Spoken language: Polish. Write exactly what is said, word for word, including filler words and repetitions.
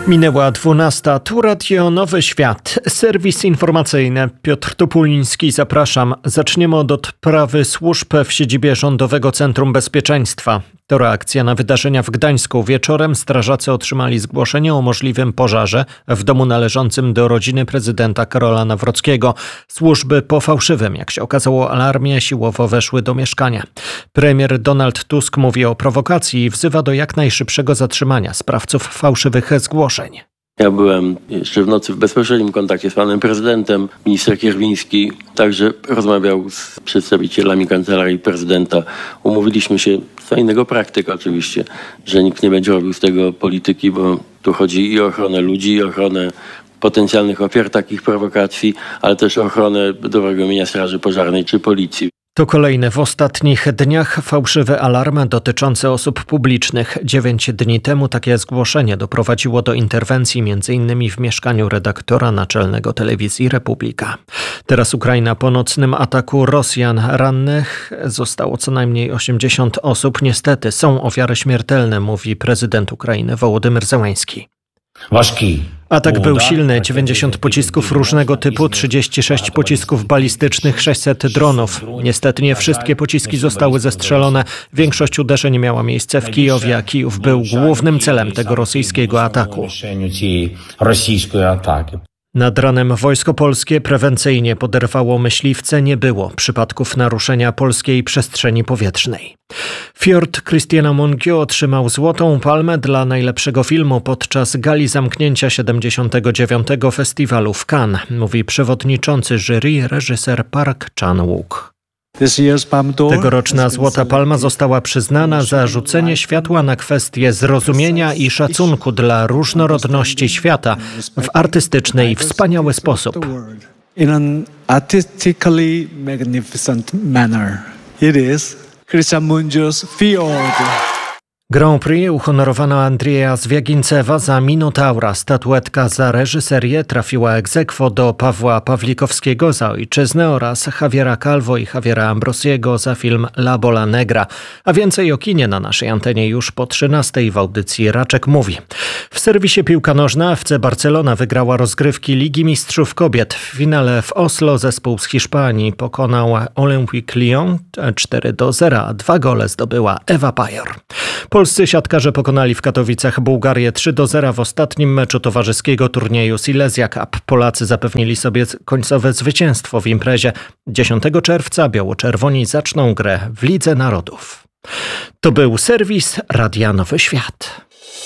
Minęła dwunasta. Tu Radio Nowy Świat. Serwis informacyjny. Piotr Topuliński, zapraszam. Zaczniemy od odprawy służb w siedzibie Rządowego Centrum Bezpieczeństwa. To reakcja na wydarzenia w Gdańsku. Wieczorem strażacy otrzymali zgłoszenie o możliwym pożarze w domu należącym do rodziny prezydenta Karola Nawrockiego. Służby po fałszywym, jak się okazało, alarmie siłowo weszły do mieszkania. Premier Donald Tusk mówi o prowokacji i wzywa do jak najszybszego zatrzymania sprawców fałszywych zgłoszeń. Ja byłem jeszcze w nocy w bezpośrednim kontakcie z panem prezydentem. Minister Kierwiński także rozmawiał z przedstawicielami kancelarii prezydenta. Umówiliśmy się, co innego praktyka oczywiście, że nikt nie będzie robił z tego polityki, bo tu chodzi i o ochronę ludzi, i o ochronę potencjalnych ofiar takich prowokacji, ale też o ochronę dobrego imienia Straży Pożarnej czy Policji. To kolejny w ostatnich dniach fałszywy alarm dotyczący osób publicznych. Dziewięć dni temu takie zgłoszenie doprowadziło do interwencji między innymi w mieszkaniu redaktora naczelnego telewizji Republika. Teraz Ukraina po nocnym ataku Rosjan. Rannych zostało co najmniej osiemdziesiąt osób. Niestety są ofiary śmiertelne, mówi prezydent Ukrainy Wołodymyr Zełański. Ważki. Atak był silny, dziewięćdziesiąt pocisków różnego typu, trzydzieści sześć pocisków balistycznych, sześćset dronów. Niestety nie wszystkie pociski zostały zestrzelone. Większość uderzeń miała miejsce w Kijowie, a Kijów był głównym celem tego rosyjskiego ataku. Nad ranem Wojsko Polskie prewencyjnie poderwało myśliwce. Nie było przypadków naruszenia polskiej przestrzeni powietrznej. Fjord Christiana Mungiu otrzymał Złotą Palmę dla najlepszego filmu podczas gali zamknięcia siedemdziesiątego dziewiątego Festiwalu w Cannes, mówi przewodniczący jury reżyser Park Chan-wook. Tegoroczna Złota Palma została przyznana za rzucenie światła na kwestie zrozumienia i szacunku dla różnorodności świata w artystyczny i wspaniały sposób. In an artistically magnificent manner. It is Christian Mungiu's Fjord. Grand Prix uhonorowano Andrzeja Zwiagincewa za Minotaura. Statuetka za reżyserię trafiła ex aequo do Pawła Pawlikowskiego za Ojczyznę oraz Javiera Calvo i Javiera Ambrosiego za film La Bola Negra. A więcej o kinie na naszej antenie już po trzynastej w audycji Raczek Mówi. W serwisie Piłka Nożna F C Barcelona wygrała rozgrywki Ligi Mistrzów Kobiet. W finale w Oslo zespół z Hiszpanii pokonał Olympique Lyon cztery do zera, a dwa gole zdobyła Ewa Pajor. Polscy siatkarze pokonali w Katowicach Bułgarię trzy do zera w ostatnim meczu towarzyskiego turnieju Silesia Cup. Polacy zapewnili sobie końcowe zwycięstwo w imprezie. dziesiątego czerwca biało-czerwoni zaczną grę w Lidze Narodów. To był serwis Radia Nowy Świat.